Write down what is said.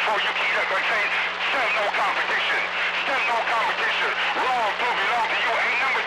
before you keep that contain. Stem no competition. Stem no competition. Wrong to belong to you. Ain't number